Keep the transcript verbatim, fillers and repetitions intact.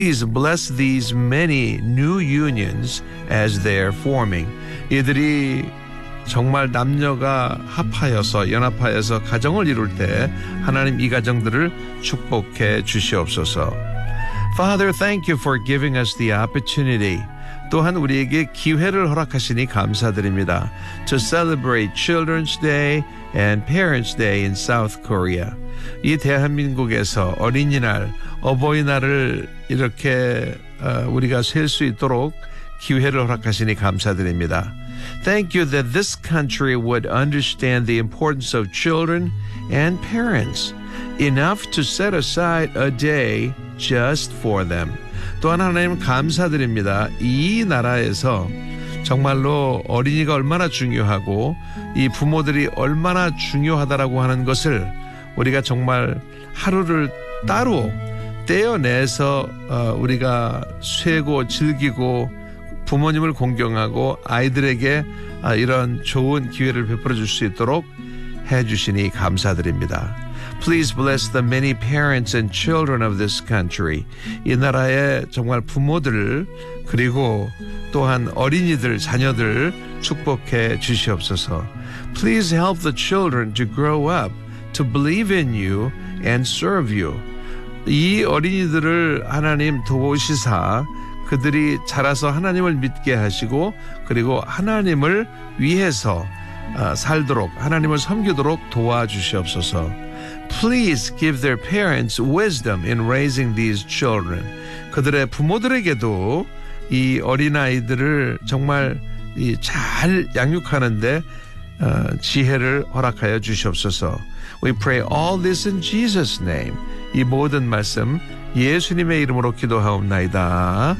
Please bless these many new unions as they're forming. 이들이 정말 남녀가 합하여서 연합하여서 가정을 이룰 때 하나님 이 가정들을 축복해 주시옵소서. Father, thank you for giving us the opportunity. 또한 우리에게 기회를 허락하시니 감사드립니다. To celebrate Children's Day and Parents' Day in South Korea. 이 대한민국에서 어린이날, 어버이날을 이렇게 어, 우리가 셀 수 있도록 기회를 허락하시니 감사드립니다. Thank you that this country would understand the importance of children and parents enough to set aside a day just for them. 또한 하나님 감사드립니다. 이 나라에서 정말로 어린이가 얼마나 중요하고 이 부모들이 얼마나 중요하다라고 하는 것을 우리가 정말 하루를 따로 떼어내서 어, 우리가 쇠고 즐기고 부모님을 공경하고 아이들에게 아, 이런 좋은 기회를 베풀어 줄 수 있도록 해주시니 감사드립니다. Please bless the many parents and children of this country. 이 나라의 정말 부모들 그리고 또한 어린이들, 자녀들 축복해 주시옵소서. Please help the children to grow up, to believe in you and serve you. 이 어린이들을 하나님 도우시사 그들이 자라서 하나님을 믿게 하시고 그리고 하나님을 위해서 살도록 하나님을 섬기도록 도와주시옵소서. Please give their parents wisdom in raising these children. 그들의 부모들에게도 이 어린아이들을 정말 잘 양육하는데 지혜를 허락하여 주시옵소서. We pray all this in Jesus' name. 이 모든 말씀 예수님의 이름으로 기도하옵나이다.